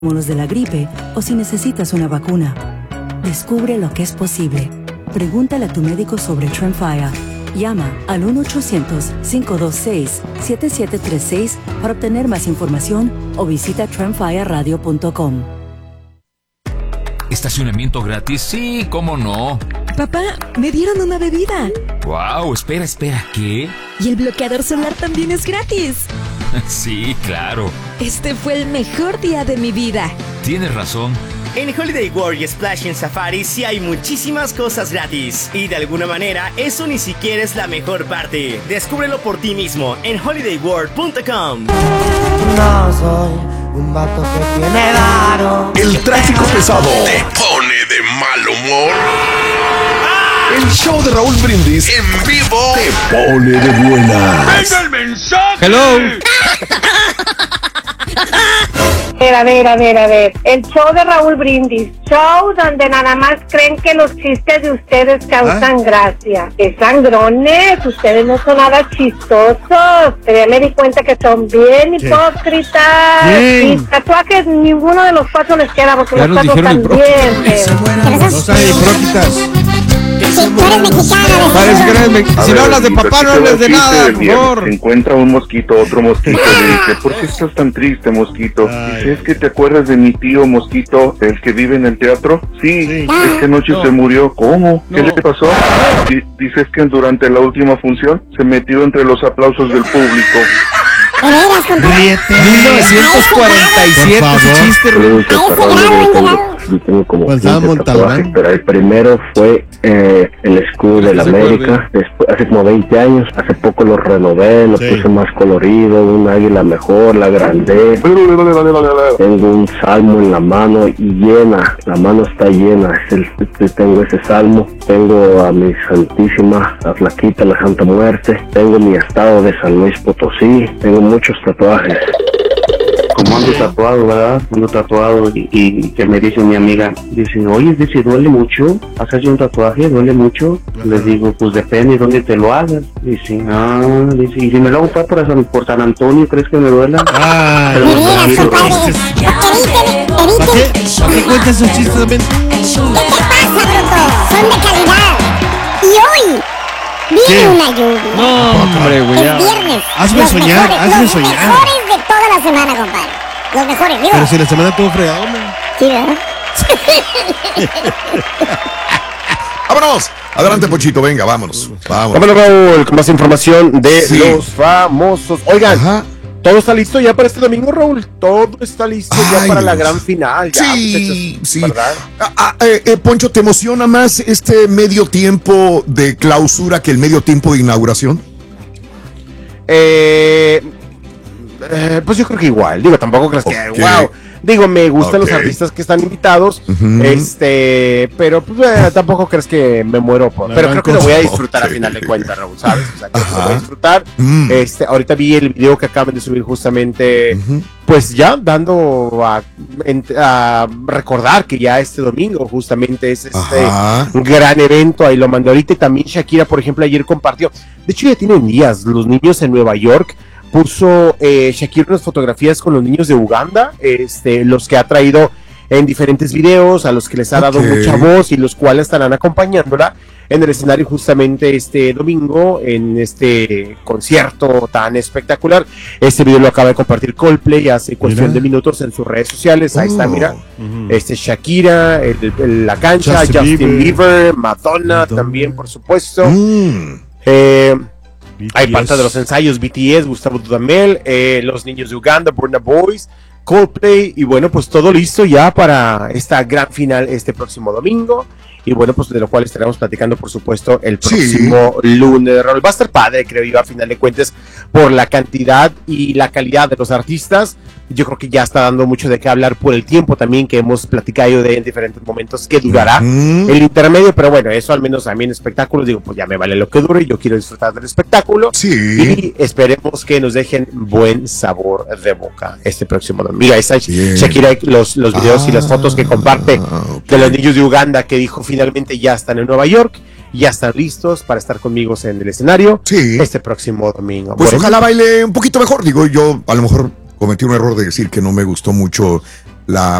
como los de la gripe o si necesitas una vacuna. Descubre lo que es posible. Pregúntale a tu médico sobre Tremfya. Llama al 1-800-526-7736 para obtener más información o visita tremfyaradio.com. ¿Estacionamiento gratis? Sí, ¿cómo no? Papá, me dieron una bebida. Wow, espera, ¿qué? Y el bloqueador solar también es gratis. Sí, claro. Este fue el mejor día de mi vida. Tienes razón. En Holiday World y Splash en Safari sí hay muchísimas cosas gratis. Y de alguna manera, eso ni siquiera es la mejor parte. Descúbrelo por ti mismo en holidayworld.com. No soy un vato que tiene varo. El tráfico pesado te pone de mal humor. El show de Raúl Brindis en vivo te pone de buenas. ¡Venga el mensaje! ¡Hello! A ver. El show de Raúl Brindis. Show donde nada más creen que los chistes de ustedes causan gracia. ¡Qué sangrones! Ustedes no son nada chistosos. Pero ya me di cuenta que son bien hipócritas. Y tatuajes, ninguno de los cuatro les queda porque ya los cuatro están bien feos. No sean hipócritas. Si tú eres mexicano, Parece que eres mexicano. Si no hablas de papá, no hables de nada, por favor. Se encuentra un mosquito, otro mosquito, le dice, ¿por qué estás tan triste, mosquito? Dice, ¿es que te acuerdas de mi tío mosquito, el que vive en el teatro? Sí. Es que anoche se murió. ¿Cómo? ¿Qué le pasó? Dices que durante la última función se metió entre los aplausos del público. 1947, ese chiste, Ruth. Yo tengo como 15 tatuajes, pero el primero fue el escudo de la América, después, hace como 20 años, hace poco lo renové, lo puse más colorido, un águila mejor, la agrandé, tengo un salmo en la mano y llena, la mano está llena, tengo ese salmo, tengo a mi santísima, la flaquita, la Santa Muerte, tengo mi estado de San Luis Potosí, tengo muchos tatuajes. Como ando tatuado, ¿verdad? Ando tatuado y que me dice mi amiga, dice, oye, dice, ¿duele mucho? ¿Hacerse un tatuaje? ¿Duele mucho? Les digo, pues depende de dónde te lo hagas. Dice, dice, y si me lo hago por San Antonio, ¿crees que me duela? ¿Para qué cuentas esos chistes también? ¿Qué te pasa, bruto? Son de calidad. Y hoy viene una lluvia. No, hombre, güey. Es viernes. Hazme soñar. Los mejores de toda la semana, compadre. Los mejores, digo. Pero si la semana estuvo fregado, hombre. Sí, ¿verdad? ¡Vámonos! Adelante, Pochito, venga, vámonos. Vámonos, Raúl, con más información de los famosos. Oigan, todo está listo ya para este domingo, Raúl. Todo está listo ya para la gran final. Ya, sí, muchachos, sí. ¿verdad? Poncho, ¿te emociona más este medio tiempo de clausura que el medio tiempo de inauguración? Pues yo creo que igual. Digo, tampoco crees que wow. Digo, me gustan los artistas que están invitados, pero pues, tampoco crees que me muero por. Pero creo que lo voy a disfrutar a final de cuentas, Raúl, ¿sabes? O sea, que lo voy a disfrutar. Ahorita vi el video que acaban de subir justamente, pues ya dando a recordar que ya este domingo justamente es este gran evento. Ahí lo mandé ahorita. Y también Shakira, por ejemplo, ayer compartió. De hecho, ya tienen días los niños en Nueva York. Puso Shakira unas fotografías con los niños de Uganda, los que ha traído en diferentes videos, a los que les ha dado mucha voz y los cuales estarán acompañándola en el escenario justamente este domingo en este concierto tan espectacular. Este video lo acaba de compartir Coldplay hace cuestión de minutos en sus redes sociales. Ahí está, mira, Shakira, la cancha, Justin Bieber, Madonna también, por supuesto. Hay parte de los ensayos, BTS, Gustavo Dudamel, los niños de Uganda, Burna Boys, Coldplay, y bueno, pues todo listo ya para esta gran final este próximo domingo. Y bueno, pues de lo cual estaremos platicando, por supuesto, el próximo lunes. Va a estar padre, creo yo, a final de cuentas, por la cantidad y la calidad de los artistas. Yo creo que ya está dando mucho de qué hablar por el tiempo también que hemos platicado en diferentes momentos que durará el intermedio, pero bueno, eso al menos a mí en espectáculos, digo, pues ya me vale lo que dure, yo quiero disfrutar del espectáculo y esperemos que nos dejen buen sabor de boca este próximo domingo. Mira, esa Shakira, los videos y las fotos que comparte de los niños de Uganda, que dijo finalmente ya están en Nueva York, ya están listos para estar conmigo en el escenario este próximo domingo. Pues ojalá baile un poquito mejor, digo, yo a lo mejor cometí un error de decir que no me gustó mucho la